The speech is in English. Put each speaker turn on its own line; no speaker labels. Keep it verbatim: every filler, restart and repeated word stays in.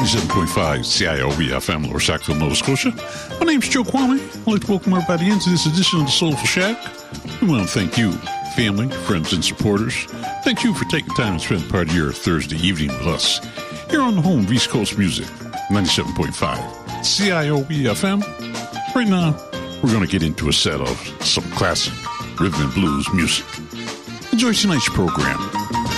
ninety-seven point five C I L B F M, Lower Sackville, Nova Scotia. My name's Joe Kwame. I'd like to welcome everybody into this edition of the Soulful Shack. We want to thank you, family, friends, and supporters. Thank you for taking time to spend part of your Thursday evening with us here on the home of East Coast Music, ninety-seven point five C I O B F M. Right now, we're going to get into a set of some classic rhythm and blues music. Enjoy tonight's program.